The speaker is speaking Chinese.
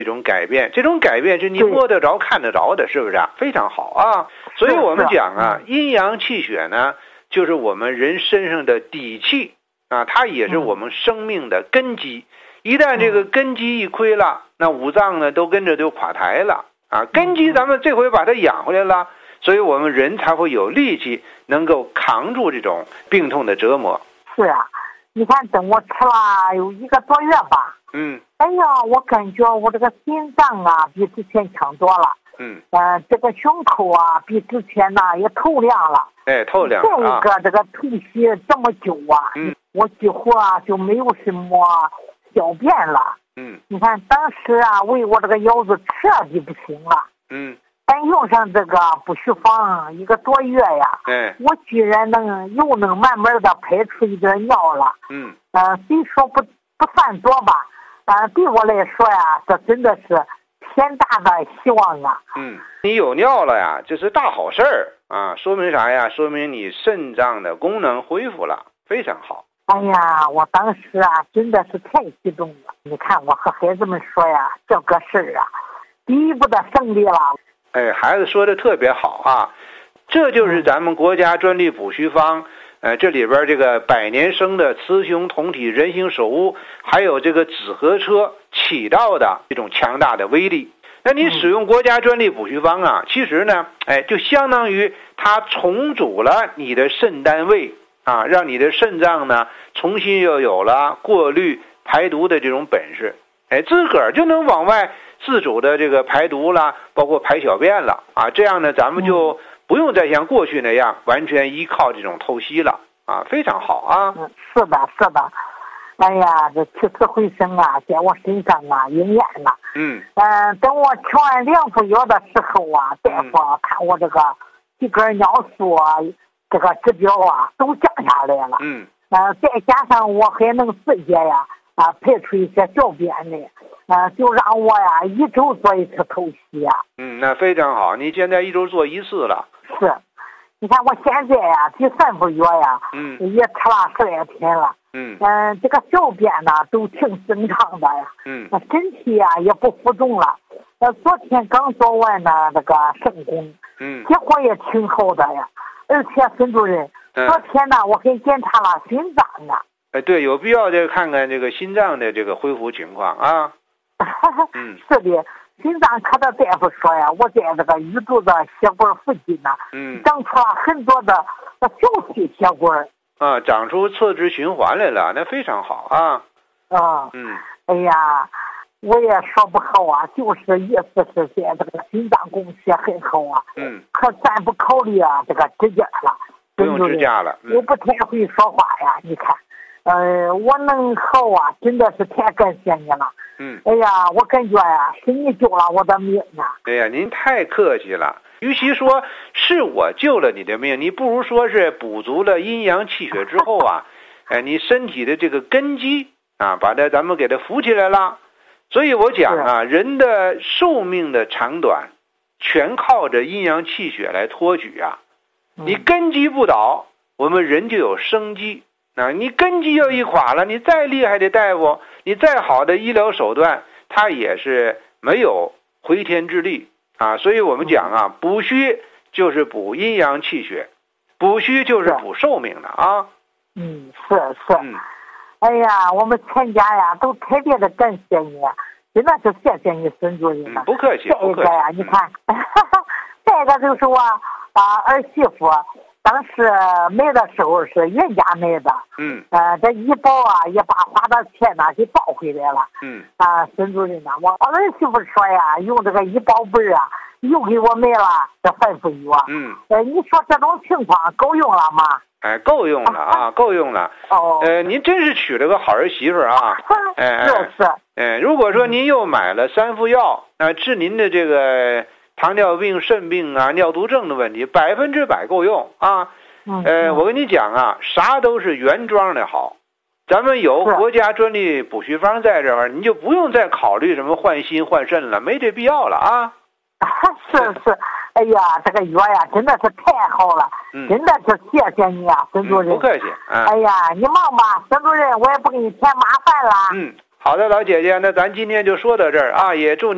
一种改变，这种改变是你摸得着看得着的，是不是啊？非常好啊。所以我们讲啊，阴阳气血呢，就是我们人身上的底气啊，它也是我们生命的根基。一旦这个根基一亏了，那五脏呢都跟着就垮台了啊。根基咱们这回把它养回来了，所以我们人才会有力气能够扛住这种病痛的折磨。 是啊，你看等我吃了有1个多月吧，哎呀，我感觉我这个心脏啊比之前强多了，这个胸口啊比之前呢也透亮了， 透亮了啊。 这个透析这么久啊，我几乎啊就没有什么小便了，你看当时啊为我这个腰子彻底不行了，但用上这个补虚方1个多月呀，我居然又能慢慢的排出一点尿了，虽说不算多吧，对我来说呀，这真的是天大的希望啊。 你有尿了呀，这是大好事儿啊，说明啥呀？说明你肾脏的功能恢复了，非常好。 哎呀，我当时啊真的是太激动了。你看我和孩子们说呀，这个事儿啊，第一步的胜利了。 孩子说的特别好啊，这就是咱们国家专利补虚方，这里边这个百年生的雌雄同体人形手屋，还有这个紫河车起到的一种强大的威力。那你使用国家专利补虚方啊，其实呢，就相当于它重组了你的肾单位啊，让你的肾脏呢重新又有了过滤排毒的这种本事，自个儿就能往外自主的这个排毒了，包括排小便了啊。这样呢，咱们就不用再像过去那样完全依靠这种透析了啊，非常好啊。 是的，是的。哎呀，这起死回生啊，在我身上啊应验了。等我吃完2副药的时候啊，大夫看我这个几根尿素啊，这个指标啊都降下来了。再加上我还能自己呀排出一些小便来，就让我呀1周做1次透析呀。 那非常好，你现在1周做1次了。 是，你看我现在呀第3副药呀，也吃了10来天了。这个小便呢都挺顺畅的呀。身体呀也不浮动了。昨天刚做完呢这个肾功，结果也挺好的呀。而且孙主任，昨天呢我还检查了心脏呢。 对，有必要再看看这个心脏的这个恢复情况啊。 是的，心脏科的大夫说呀，我在这个鱼肚子血管附近呢，长出了很多的小细血管。 长出侧支循环来了，那非常好啊。 哎呀，我也说不好啊，就是意思是在这个心脏供血很好啊。可咱不考虑啊这个支架了。 不用支架了。 我不太会说话呀，你看。我能好啊，真的是太感谢你了。哎呀，我感觉呀，是你救了我的命啊。 哎呀，您太客气了。与其说是我救了你的命，你不如说是补足了阴阳气血之后啊，你身体的这个根基啊，把咱们给它扶起来了。所以我讲啊，人的寿命的长短，全靠着阴阳气血来托举啊。你根基不倒，我们人就有生机。你根基要一垮了，你再厉害的大夫，你再好的医疗手段，它也是没有回天之力啊。所以我们讲啊，补虚就是补阴阳气血，补虚就是补寿命的啊。 是。哎呀，我们全家呀都特别的感谢你，真的是谢谢你孙主任了。 不客气。 再一个呀，你看，再一个就是我儿媳妇。当时买的时候是原价买的，这医保啊也把花的钱呢给报回来了。孙主任呢，我儿媳妇说呀，用这个医保本啊，又给我买了这3副药。你说这种情况够用了吗？ 够用了啊，够用了。您真是娶了个好儿媳妇啊。 是。 如果说您又买了3副药，治您的这个糖尿病、肾病啊、尿毒症的问题，100%够用啊。我跟你讲啊，啥都是原装的好。咱们有国家专利补虚方在这儿，你就不用再考虑什么换心换肾了，没这必要了啊。 是，哎呀，这个药呀真的是太好了，真的是谢谢你啊，孙主任。 不客气。 哎呀，你忙吧，孙主任，我也不给你添麻烦了。 好的，老姐姐，那咱今天就说到这儿啊，也祝你